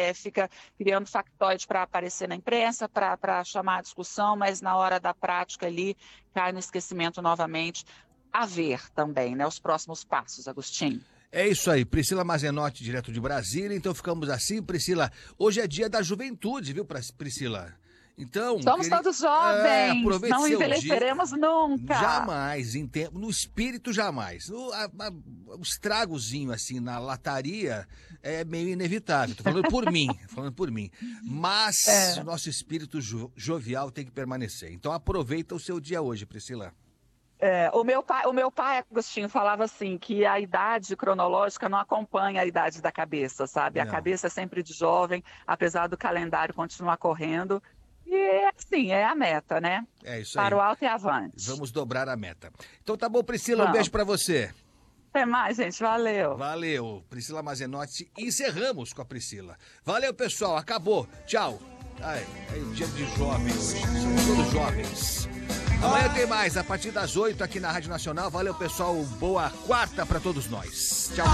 fica criando factoide para aparecer na imprensa, para chamar a discussão, mas na hora da prática ali cai no esquecimento novamente. A ver também, né, os próximos passos, Agostinho. É isso aí, Priscila Mazenotti, direto de Brasília. Então ficamos assim, Priscila. Hoje é dia da juventude, viu, Priscila? Então, Somos todos jovens, aproveite não seu envelheceremos dia. nunca. Jamais, no espírito jamais. O estragozinho assim na lataria é meio inevitável. Tô falando por mim. Mas o nosso espírito jovial tem que permanecer. Então aproveita o seu dia hoje, Priscila. O meu pai, Agostinho, falava assim, que a idade cronológica não acompanha a idade da cabeça, sabe? A Não. cabeça é sempre de jovem, apesar do calendário continuar correndo. E assim, é a meta, né? É isso aí. Para o alto e avante. Vamos dobrar a meta. Então tá bom, Priscila, um Vamos. beijo pra você. Até mais, gente. Valeu. Valeu, Priscila Mazenotti. Encerramos com a Priscila. Valeu, pessoal. Acabou. Tchau. É o dia de jovem hoje. Somos todos jovens. Amanhã tem mais, a partir das 8 aqui na Rádio Nacional. Valeu, pessoal. Boa quarta pra todos nós. Tchau.